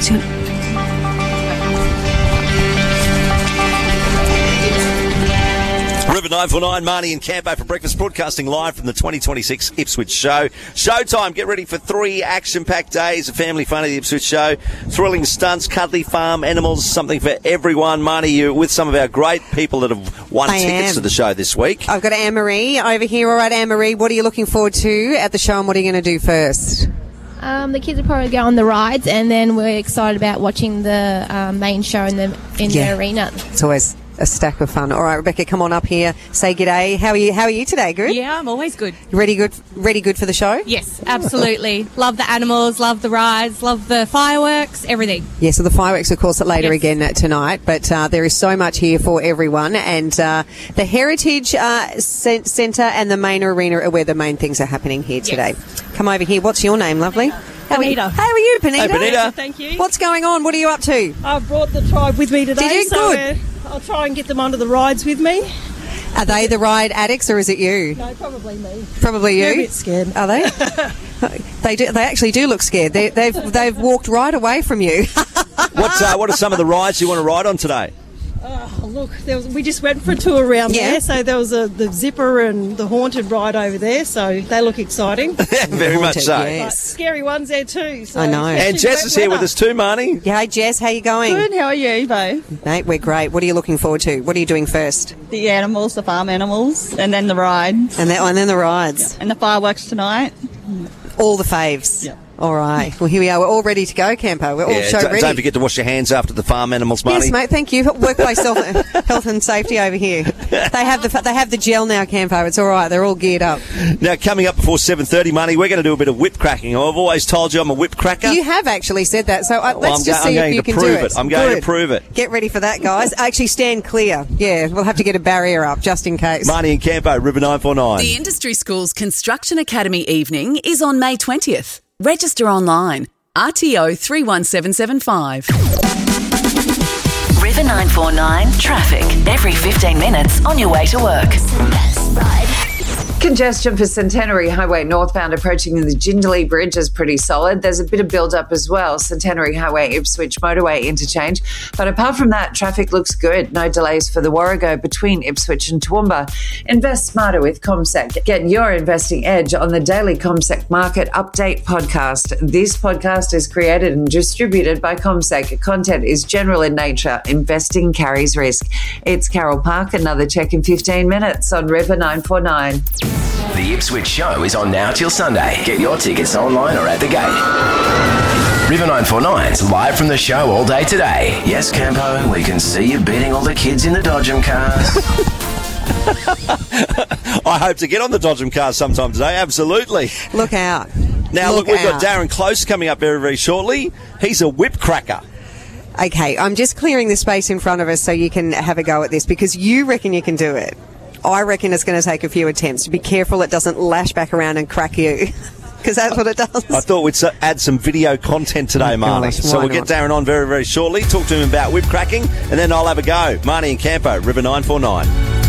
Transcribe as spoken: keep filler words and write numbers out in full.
soon. River nine four nine, Marnie and Campo for breakfast, broadcasting live from the twenty twenty-six Ipswich Show. Showtime, get ready for three action-packed days of family fun at the Ipswich Show. Thrilling stunts, cuddly farm animals, something for everyone. Marnie, you're with some of our great people that have won I tickets am. to the show this week. I've got Anne-Marie over here. All right, Anne-Marie, what are you looking forward to at the show and what are you going to do first? Um, the kids will probably go on the rides, and then we're excited about watching the um, main show in the in Yeah. the arena. It's always a stack of fun. All right, Rebecca, come on up here. Say g'day. How are you? How are you today? Good? Yeah, I'm always good. Ready good ready good for the show? Yes, absolutely. Love the animals, love the rides, love the fireworks, everything. Yeah, so the fireworks, of course, are later Yes. again tonight, but uh, there is so much here for everyone. And uh, the Heritage uh, Cent- Centre and the main arena are where the main things are happening here today. Come over here. What's your name, lovely? How are you? Benita. How are you, Benita? Hey, Benita. Thank you. What's going on? What are you up to? I've brought the tribe with me today, Did you? so Good. uh, I'll try and get them onto the rides with me. Are they the ride addicts or is it you? No, probably me. Probably you. They're a bit scared. Are they? they do. They actually do look scared. They, they've they've walked right away from you. What, uh, what are some of the rides you want to ride on today? Oh, look, there was, we just went for a tour around Yeah. there, so there was a, the zipper and the haunted ride over there, so they look exciting. Very much so. Haunted, yeah. But scary ones there too. So I know. And Jess is here with us too, Marnie. Yeah, hey Jess, how you going? Good, how are you both? Mate, we're great. What are you looking forward to? What are you doing first? The animals, the farm animals, and then the rides. And, that, and then the rides. And the fireworks tonight. All the faves. Yeah. All right. Well, here we are. We're all ready to go, Campo. We're all Yeah, show don't, ready. don't forget to wash your hands after the farm animals, Marnie. Yes, mate. Thank you. Workplace health, health and safety over here. They have the they have the gel now, Campo. It's all right. They're all geared up. Now, coming up before seven thirty, Marnie, we're going to do a bit of whip cracking. I've always told you I'm a whip cracker. You have actually said that, so uh, let's Well, I'm just go- I'm see if going you to can prove do it. I'm going to Good. prove it. Get ready for that, guys. Actually, stand clear. Yeah, we'll have to get a barrier up just in case. Marnie and Campo, River nine four nine. The Industry Schools Construction Academy evening is on May twentieth. Register online. R T O three one seven seven five. River nine four nine traffic. Every fifteen minutes on your way to work. Congestion for Centenary Highway northbound approaching the Jindalee Bridge is pretty solid. There's a bit of build-up as well. Centenary Highway Ipswich Motorway interchange. But apart from that, traffic looks good. No delays for the Warrego between Ipswich and Toowoomba. Invest smarter with CommSec. Get your investing edge on the daily CommSec Market Update podcast. This podcast is created and distributed by CommSec. Content is general in nature. Investing carries risk. It's Carol Park. Another check in fifteen minutes on River nine four nine. The Ipswich Show is on now till Sunday. Get your tickets online or at the gate. River nine four nine's live from the show all day today. Yes, Campo, we can see you beating all the kids in the Dodgem cars. I hope to get on the Dodgem cars sometime today. Absolutely. Look out. Now, look, Look we've got out. Darren Close coming up very, very shortly. He's a whip cracker. Okay, I'm just clearing the space in front of us so you can have a go at this because you reckon you can do it. I reckon it's going to take a few attempts. Be careful it doesn't lash back around and crack you because that's what it does. I thought we'd s- add some video content today, Oh, Marnie. gosh, So why we'll get not? Darren on very, very shortly. Talk to him about whip cracking, and then I'll have a go. Marnie and Campo, River nine four nine.